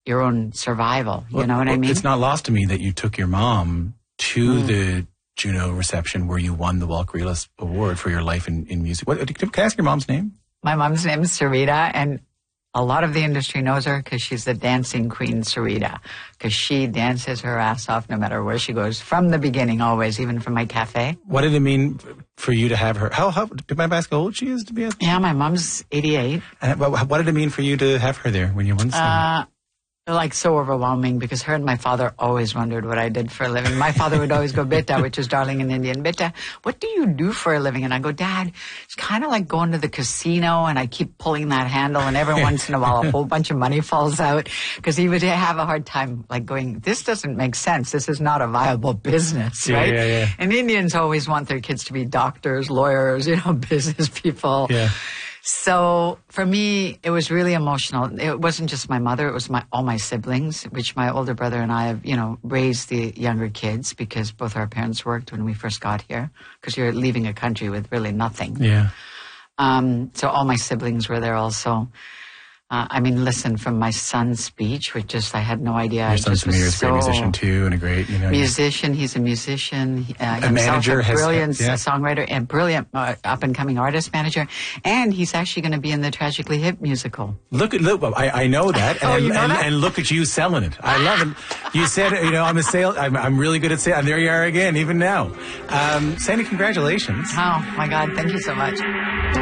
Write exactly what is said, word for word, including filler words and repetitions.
your own survival. You well, know what well, I mean? It's not lost to me that you took your mom to mm. the Juno reception where you won the Walk Realist Award for your life in, in music. What, can I ask your mom's name? My mom's name is Sarita, and a lot of the industry knows her because she's the dancing queen, Sarita, because she dances her ass off no matter where she goes, from the beginning always, even from my cafe. What did it mean for you to have her? How, how did my ask how old she is to be? A, yeah, my mom's eighty-eight. And what, what did it mean for you to have her there when you won? Uh, like so overwhelming, because her and my father always wondered what I did for a living. My father would always go, Beta, which is darling in Indian. Beta, what do you do for a living? And I go, Dad, it's kind of like going to the casino, and I keep pulling that handle, and every once in a while a whole bunch of money falls out, because he would have a hard time like going, this doesn't make sense. This is not a viable business, yeah, right? Yeah, yeah. And Indians always want their kids to be doctors, lawyers, you know, business people. Yeah. So for me, it was really emotional. It wasn't just my mother; it was my all my siblings, which my older brother and I have, you know, raised the younger kids because both our parents worked when we first got here. Because you're leaving a country with really nothing. Yeah. Um, so all my siblings were there also. Uh, I mean, listen, from my son's speech, which just, I had no idea. Your son's a so great musician too, and a great, you know. Musician, he's a musician. Uh, a manager. A has, brilliant yeah. songwriter and brilliant uh, up-and-coming artist manager. And he's actually going to be in the Tragically Hip musical. Look at, look, I, I know that. And, oh, you know and, that? and look at you selling it. I love it. You said, you know, I'm a sale, I'm, I'm really good at sales. And there you are again, even now. Um, Sandy, congratulations. Oh, my God. Thank you so much.